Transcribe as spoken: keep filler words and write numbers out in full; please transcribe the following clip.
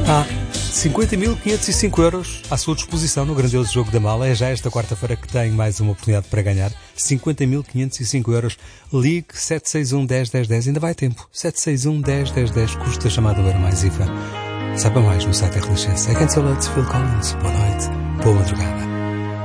Há cinquenta mil quinhentos e cinco euros à sua disposição no grandioso jogo da mala. É já esta quarta-feira que tem mais uma oportunidade para ganhar. cinquenta mil quinhentos e cinco euros. Ligue sete seis um, dez, dez, dez. Ainda vai tempo. sete seis um, dez, dez, dez. Custa a chamada do Euro Mais I V A. Saiba mais no site da Renascença. É Cancel Phil Collins. Boa noite. Boa madrugada.